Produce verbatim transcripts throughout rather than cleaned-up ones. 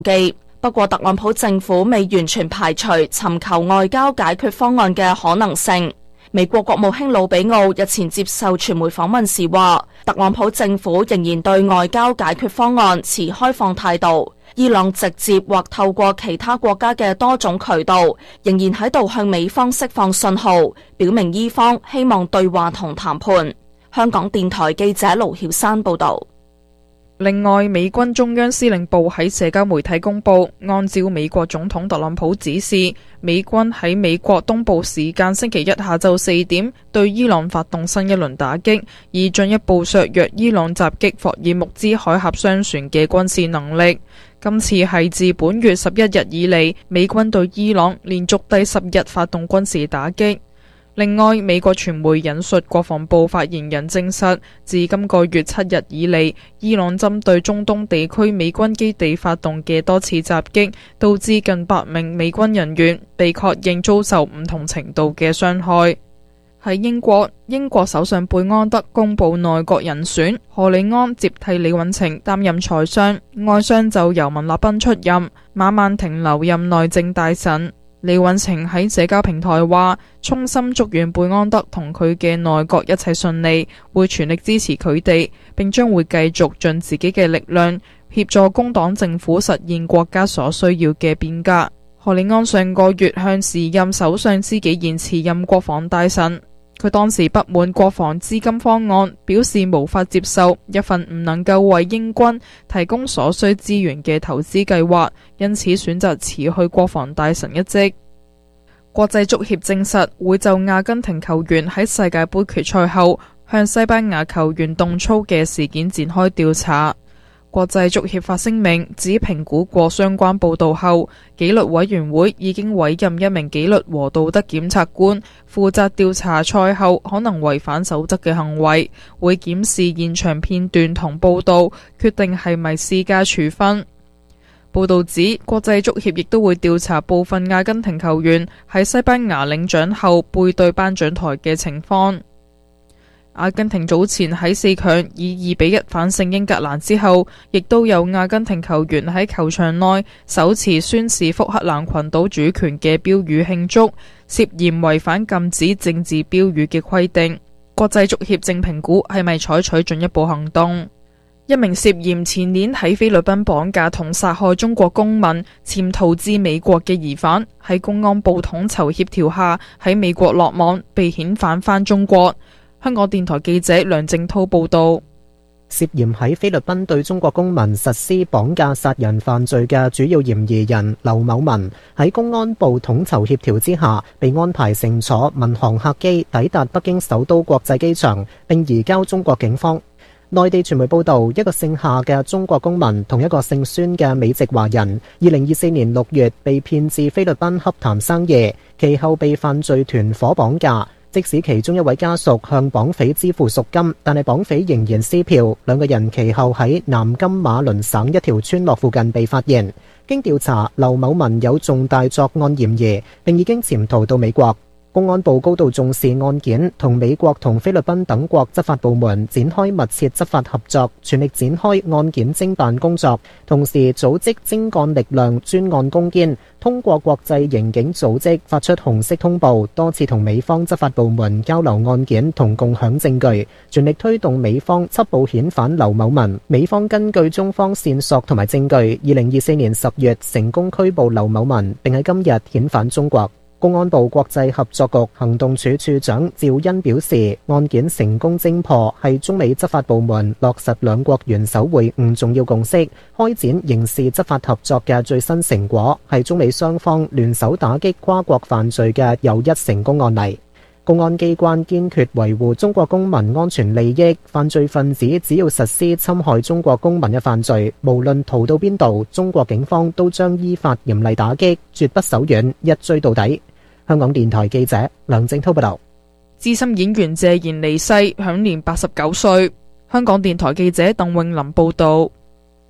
機。不過特朗普政府未完全排除尋求外交解決方案嘅可能性。美國國務卿魯比奧日前接受傳媒訪問時話，特朗普政府仍然對外交解決方案持開放態度。伊朗直接或透過其他國家嘅多種渠道，仍然喺度向美方釋放信號，表明伊方希望對話同談判。香港電台記者盧曉珊報道。 另外，美軍中央司令部喺社交媒體公布，按照美國總統特朗普指示，美軍喺美國東部時間星期一下晝四點對伊朗發動新一輪打擊，以進一步削弱伊朗襲擊霍爾木茲海峽商船嘅軍事能力。今次係自本月十一日以嚟，美軍對伊朗連續第十日發動軍事打擊。另外，美國傳媒引述國防部發言人證實，自今個月七日以嚟，伊朗針對中東地區美軍基地發動嘅多次襲擊，導致近百名美軍人員被確認遭受唔同程度嘅傷害。喺英國，英國首相貝安德公布內閣人選，賀里安接替李允晴擔任財相，外相就由文立彬出任，馬曼婷留任內政大臣。李允晴喺社交平台話，衷心祝願貝安德同佢嘅內閣一切順利，會全力支持佢哋，並將會繼續盡自己嘅力量協助工黨政府實現國家所需要嘅變革。賀里安上個月向時任首相施紀賢辭任國防大臣。佢當時不滿國防資金方案，表示無法接受一份唔能夠為英軍提供所需資源嘅投資計劃，因此選擇辭去國防大臣一職。國際足協證實會就阿根廷球員喺世界盃決賽後向西班牙球員動粗嘅事件展開調查。國際足協發聲明指，評估過相關報道後，紀律委員會已經委任一名紀律和道德檢察官，負責調查賽後可能違反守則嘅行為，會檢視現場片段同報道，決定係咪施加處分。報道指，國際足協亦都會調查部分阿根廷球員喺西班牙領獎後背對頒獎台嘅情況。阿根廷早前喺四強以二比一反勝英格蘭之後，亦都有阿根廷球員喺球場內手持宣示福克蘭群島主權嘅標語慶祝，涉嫌違反禁止政治標語嘅規定。國際足協正評估係咪採取進一步行動。一名涉嫌前年喺菲律賓綁架同殺害中國公民潛逃至美國嘅疑犯，喺公安部統籌協調下喺美國落網，被遣返返中國。香港電台記者梁正濤報道。 涉嫌喺菲律賓對中國公民實施綁架殺人犯罪嘅主要嫌疑人劉某文，喺公安部統籌協調之下，被安排乘坐民航客機抵達北京首都國際機場，並移交中國警方。內地傳媒報道，一個姓夏嘅中國公民同一個姓孫嘅美籍華人，二零二四年六月被騙至菲律賓洽談生意，其後被犯罪團伙綁架。即使其中一位家屬向綁匪支付贖金，但係綁匪仍然撕票。兩個人其後喺南金馬崙省一條村落附近被發現。經調查，劉某文有重大作案嫌疑，並已經潛逃到美國。公安部高度重視案件，同美國同菲律賓等國執法部門展開密切執法合作，全力展開案件偵辦工作，同時組織精幹力量專案攻堅，通過國際刑警組織發出紅色通報，多次同美方執法部門交流案件同共享證據，全力推動美方緝捕遣返劉某文。美方根據中方線索同埋證據，二零二四年十月成功拘捕劉某文，並喺今日遣返中國。公安部國際合作局行動處處長趙恩表示，案件成功偵破係中美執法部門落實兩國元首會晤重要共識，開展刑事執法合作嘅最新成果，係中美雙方聯手打擊跨國犯罪嘅又一成功案例。公安機關堅決維護中國公民安全利益，犯罪分子只要實施侵害中國公民嘅犯罪，無論逃到邊度，中國警方都將依法嚴厲打擊，絕不手軟，一追到底。香港電台記者梁正濤報道。 資深演員謝賢離世，享年八十九歲。香港電台記者鄧詠琳報道。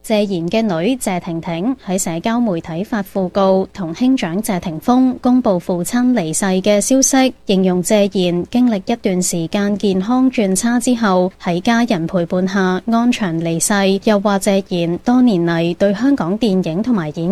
謝賢嘅女謝婷婷喺社交媒體發訃告，同兄長謝霆鋒公布父親離世嘅消息，形容謝賢經歷一段時間健康轉差之後，喺家人陪伴下安詳離世，又話謝賢多年嚟對香港電影同埋演